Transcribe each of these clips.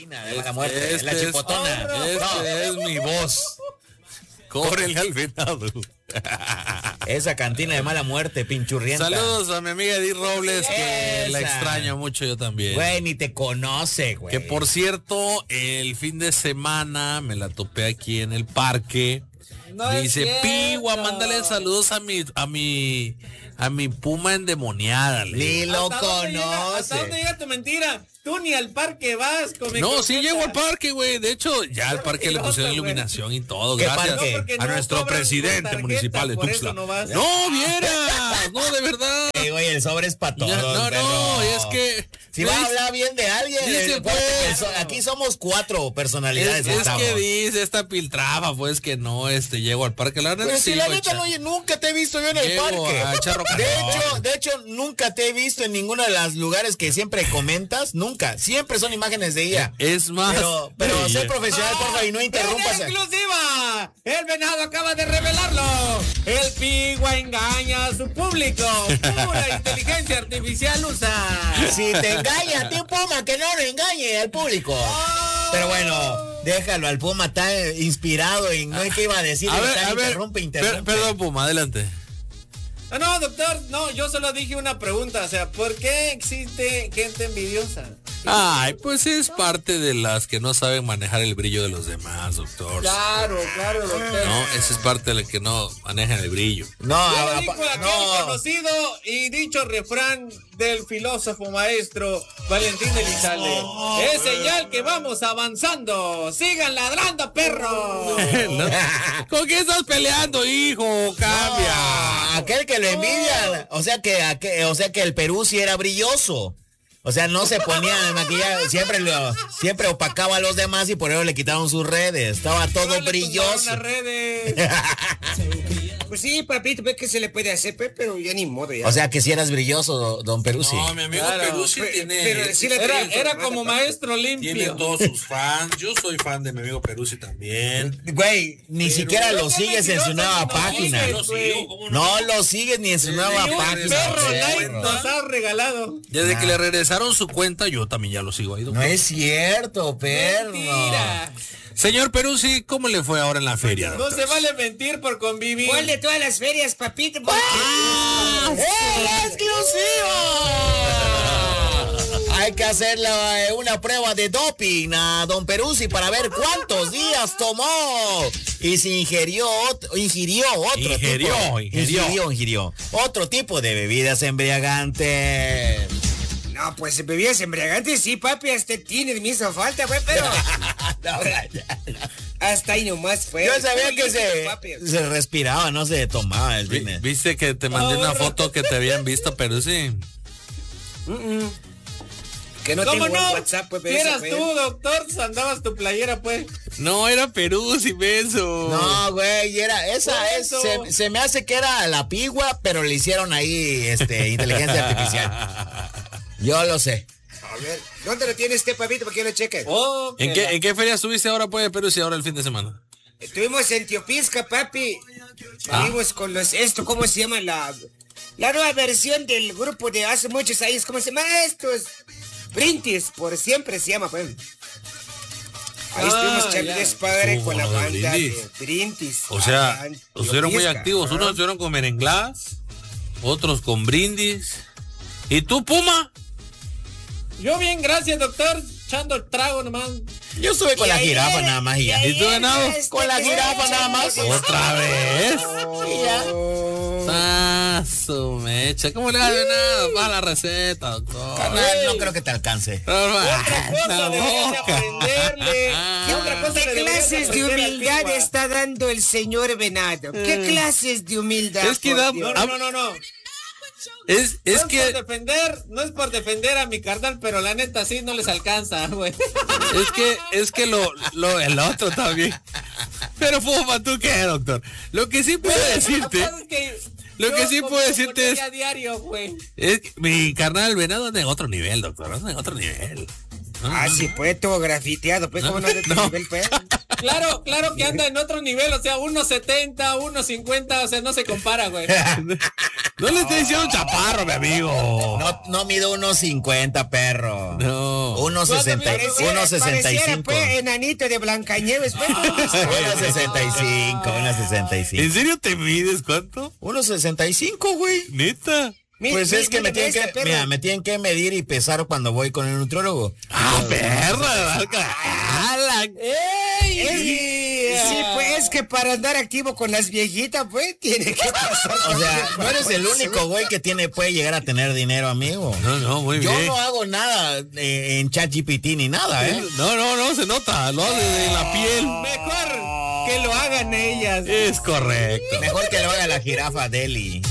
cantina de mala muerte, la chipotona. Es mi voz. Cóbrele al venado. Esa cantina de mala muerte, pinchurrienta. Saludos a mi amiga Edith Robles, que la extraño mucho yo también. Güey, ni te conoce, güey. Que por cierto, el fin de semana me la topé aquí en el parque. No dice, Pigua, mándale saludos a mi puma endemoniada. Ni lo conoce. ¿Hasta dónde llega tu mentira? Tú ni al parque vas. No, sí llego al parque, güey. De hecho, ya al parque le pusieron iluminación y todo. Gracias a nuestro presidente municipal de Tuxtla. No vieras. No, de verdad. Güey, el sobre es para todos. No, es que... Si va a hablar bien de alguien, aquí somos 4 personalidades. Es que dice esta piltrafa, pues que no, llego al parque. La verdad, si la neta nunca te he visto yo en el parque. De hecho, nunca te he visto en ninguno de los lugares que siempre comentas. Nunca. Siempre son imágenes de ella. Es más. Pero sé profesional, porfa, y no interrumpas. ¡Exclusiva! El venado acaba de revelarlo. El Pigua engaña a su público. Pura inteligencia artificial usa. Si te engaña a ti, Puma, que no lo engañe al público. Pero bueno, déjalo al Puma, está inspirado y no es que iba a decir. Interrumpe. Perdón, Puma, adelante. No, doctor, yo solo dije una pregunta, o sea, ¿por qué existe gente envidiosa? Ay, pues es parte de las que no saben manejar el brillo de los demás, doctor. Claro, doctor. No, esa es parte de la que no manejan el brillo. Dijo aquel conocido y dicho refrán del filósofo maestro Valentín Elizalde. Es señal que vamos avanzando. Sigan ladrando, perro. ¿Con qué estás peleando, hijo? Cambia. Aquel que lo envidia, o sea que el Perú sí era brilloso. O sea, no se ponía de maquillaje, siempre opacaba a los demás y por eso le quitaron sus redes. Estaba todo brilloso. Pues sí, papito, ¿ves qué se le puede hacer? Pero ya ni modo. Ya. O sea, que si eras brilloso, don Peruzzi. No, mi amigo Peruzzi tiene... Pero sí era como maestro limpio. Tiene todos sus fans. Yo soy fan de mi amigo Peruzzi también. Güey, ni siquiera lo sigues en su nueva página. No lo sigues ni en su nueva página. Perro like nos ha regalado. Desde que le regresaron su cuenta, yo también ya lo sigo ahí, doctor. No es cierto, perro. Mentira. Señor Peruzzi, ¿cómo le fue ahora en la feria? No se vale mentir por convivir. ¿Cuál de todas las ferias, papito? ¡El exclusivo! Hay que hacerle una prueba de doping a don Peruzzi para ver cuántos días tomó y si ingirió otro tipo de bebidas embriagantes. No, pues bebidas embriagantes, sí, papi, hasta tiene me hizo falta, güey, pero... Hasta ahí nomás fue. Yo sabía que se respiraba, no se tomaba el vino. ¿Viste que te mandé una foto que te habían visto, Peruzzi? Que no tengo WhatsApp, pues. Eras tú, doctor, andabas tu playera, pues. No, era Peruzzi, beso. No, güey, se me hace que era la Pigua, pero le hicieron ahí, inteligencia artificial. Yo lo sé. A ver, ¿dónde lo tiene este papito para que lo cheque? ¿En qué feria estuviste ahora, pues, Peruzzi, ahora el fin de semana? Estuvimos en Teopisca, papi. Estuvimos con ¿cómo se llama? La nueva versión del grupo de hace muchos años, ¿cómo se llama estos? Brindis, por siempre se llama, pues. Ahí estuvimos Charles Padre con la banda de Brindis. O sea, estuvieron muy activos. Unos estuvieron con merenglás, otros con brindis. ¿Y tú, Puma? Yo bien, gracias, doctor. Echando el trago nomás. Yo estuve con la jirafa nada más y ya. ¿Y tú, venado? Con la jirafa nada más. ¿Otra vez? Y ya. Su mecha. ¿Cómo le das venado? Va la receta, doctor. Carnal, no creo que te alcance. Otra cosa deberías de aprenderle. ¿Qué clases de humildad está dando el señor Venado? ¿Qué clases de humildad? Es que da... No. No es por defender a mi carnal, pero la neta sí no les alcanza, güey. Es que el otro también. Pero Fuma, ¿tú qué, doctor? Lo que sí puedo decirte... Lo que sí puedo decirte es... diario, güey. Es que mi carnal Venado anda en otro nivel, doctor. Anda en otro nivel. Sí, pues todo grafiteado, pues, ¿cómo no de otro nivel, pues? Claro que anda en otro nivel, o sea, 1.70, 1.50, o sea, no se compara, güey. No le estés diciendo chaparro, mi amigo. No mido 1.50, perro. No. 1.65. Pues, enanito de Blancanieves. Pues. 1.65. ¿En serio te mides cuánto? 1.65, güey. ¿Neta? Pues es que me tienen que medir y pesar cuando voy con el nutriólogo. ¡Ah, perra! Sí, pues es que para andar activo con las viejitas, pues tiene que pasar. O sea, no eres el único güey que puede llegar a tener dinero, amigo. No, muy bien. Yo no hago nada en ChatGPT ni nada, ¿eh? No, se nota. Lo hace de la piel. Mejor que lo hagan ellas. Es correcto. Mejor que lo haga la jirafa Deli.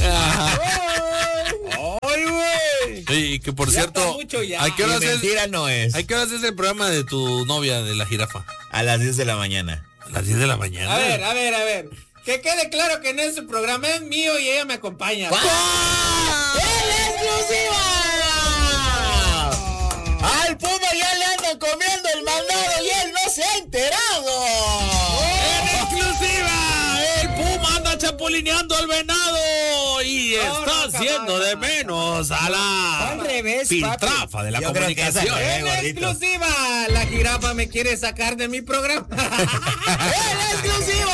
¡Ay, güey! Y que por cierto, ¿a qué horas mentira no es? ¿A qué horas es el programa de tu novia de la jirafa? A las 10 de la mañana. A las 10 de la mañana. A ver. Que quede claro que no es su programa, es mío y ella me acompaña. ¡En exclusiva! ¡Al Puma ya le andan comiendo el mandado y él no se ha enterado! ¡En exclusiva! El Puma anda chapulineando al venado y está haciendo de menos a la Al revés, piltrafa de la Yo creo que esa comunicación. no es. En gordito. exclusiva, la jirafa me quiere sacar de mi programa. ¡En exclusiva!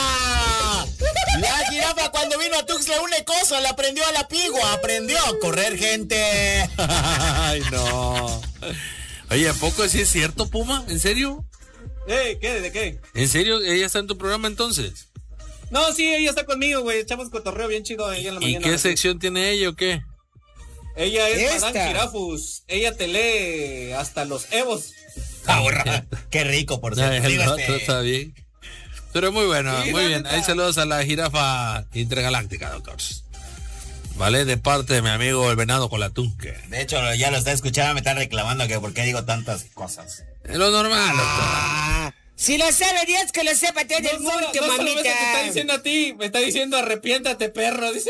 La jirafa cuando vino a Tuxtla una cosa, le aprendió a la pigua, aprendió a correr gente. Ay, no. Oye, ¿a poco sí es cierto, Puma? ¿En serio? ¿Qué? ¿De qué? ¿En serio? ¿Ella está en tu programa entonces? No, sí, ella está conmigo, güey. Echamos cotorreo bien chido ella en la ¿Y mañana. qué sección tiene ella o qué? Ella es Esta. Madame Jirafus. Ella te lee hasta los Evos. Ahora, qué rico, por Ya, cierto. el Digo, otro está bien. Pero muy bueno, Sí, muy la bien. neta. Ahí saludos a la jirafa intergaláctica, doctor. Vale, de parte de mi amigo el venado con la tunque. De hecho, ya lo está escuchando, me está reclamando que por qué digo tantas cosas. Es lo normal, doctor. Si lo sabe Dios, que lo sepa todo el mundo, No solamente te está mamita. diciendo a ti, me está diciendo arrepiéntate, perro, dice.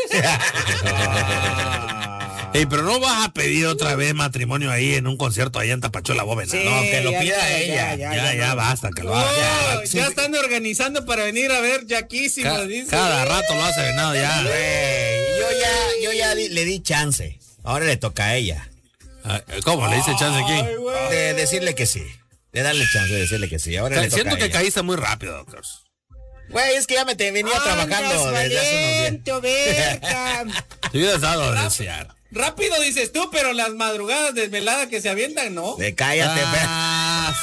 Ey, pero no vas a pedir otra vez matrimonio ahí en un concierto allá en Tapachola Bóveda. Sí, No, que lo ya, pida ya, ella. ya, Ya, no. basta, que lo Oh, haga. ya están organizando para venir a ver Yaquísimo, dice. Cada rato lo hace venado ya. Yo ya le di chance. Ahora le toca a ella. Ah, ¿Cómo? ¿Le dice chance aquí? Ay, güey. De decirle que sí. De darle chance de decirle que sí. Ahora le toca Siento a que ella. caíste muy rápido, doctor. Güey, es que ya venía trabajando desde hace unos días. Valento, verga. Te hubieras dado a desear. Rápido dices tú, pero las madrugadas desveladas que se avientan, ¿no? Cállate, Ah,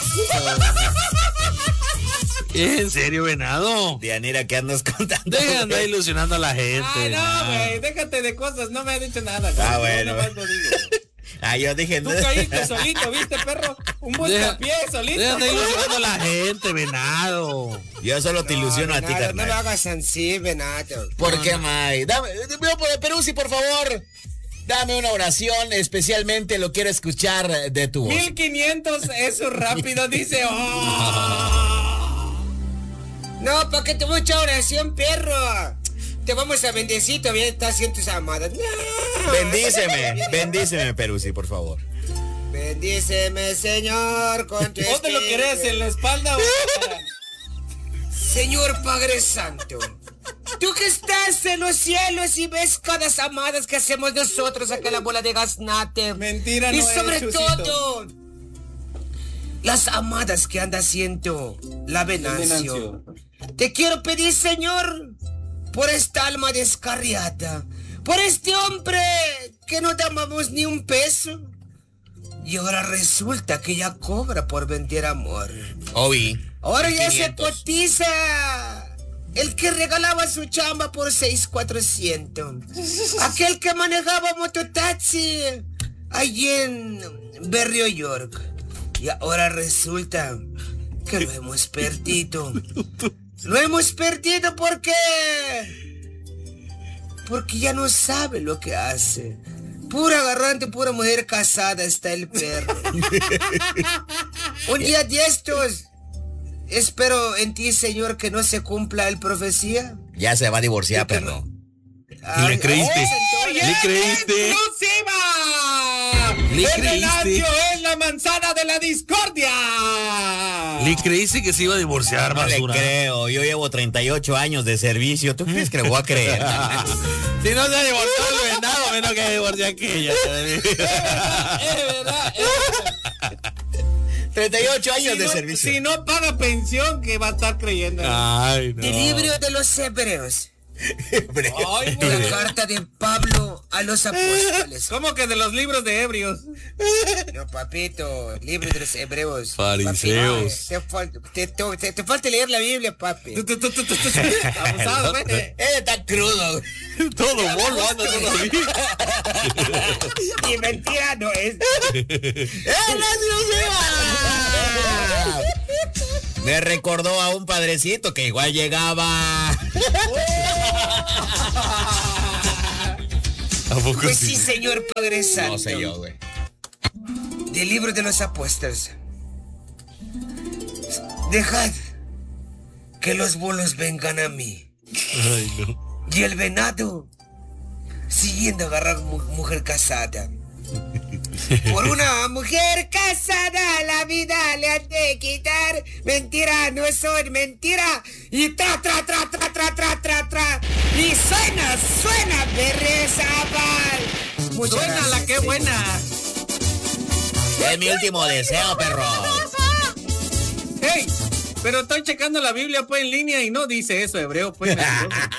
¿En serio, venado? Dianira, ¿qué andas contando? Deja de andar ilusionando a la gente. Ay, no, venado. güey, déjate de cosas, no me ha dicho nada. Ah, Yo bueno. nomás lo digo. Ah, yo dije... Tú caíste solito, ¿viste, perro? Un buscapié solito. Deja de andar ilusionando a la gente, venado. Yo solo te ilusiono a ti, Venado, no lo carnal. hagas así, venado. ¿Por qué, May? Dame, Peruzzi, por favor. Dame una oración, especialmente lo quiero escuchar de tu voz. 1500, eso rápido, dice. Oh. No, porque te mucha oración, perro. Te vamos a bendecir, todavía estás haciendo tus amadas. No. Bendíceme, Peruzzi, por favor. Bendíceme, Señor, con tu ¿Dónde lo espíritu. querés? ¿En la espalda o en la cara? Señor Padre Santo, tú que estás en los cielos y ves cada amadas que hacemos nosotros acá en la bola de gaznate. Mentira, Y no es, sobre Chusito. todo, las amadas que anda haciendo la Venancio. Te quiero pedir, Señor, por esta alma descarriada, por este hombre que no damos ni un peso. Y ahora resulta que ya cobra por vender amor. Obi. Ahora ya se 500. cotiza el que regalaba su chamba por 6,400. Aquel que manejaba mototaxi allí en Berrio York. Y ahora resulta que lo hemos perdido. Lo hemos perdido porque ya no sabe lo que hace. Pura agarrante, pura mujer casada está el perro. Un día de estos, espero en ti, Señor, que no se cumpla el profecía. Ya se va a divorciar, perro. ¿Y le creíste? ¡Oye, ¿Le creíste? ¡Exclusiva! ¿Le ¡El creíste? Venancio es la manzana de la discordia! ¿Le creíste que se iba a divorciar, No le basura? creo, yo llevo 38 años de servicio. ¿Tú crees que le voy a creer? Si no se ha divorciado el condenado menos que divorciar aquella. Es verdad. 38 años de servicio. Si no paga pensión, que va a estar creyendo. Ay, no. El libro de los hebreos. Ay, La güey. carta de Pablo a los apóstoles. ¿Cómo que de los libros de ebrios? No, papito, libro de los hebreos. Fariseos. Papi, te falta leer la Biblia, papi. Abusado, güey. Está crudo. Todo bolo anda todavía. Y mentira no es. Me recordó a un padrecito que igual llegaba. ¿A poco Pues sí, señor Padre Santo. No sé yo, güey. Del libro de los apóstoles. Dejad que los bolos vengan a mí. Ay, no. Y el venado siguiendo a agarrar mujer casada. Por una mujer casada la vida le han de quitar. Mentira, no es mentira. Y tra. Y suena Berrezabal. Suena la que buena. Es mi último deseo, perro. Hey, pero estoy checando la Biblia pues en línea y no dice eso, hebreo, pues.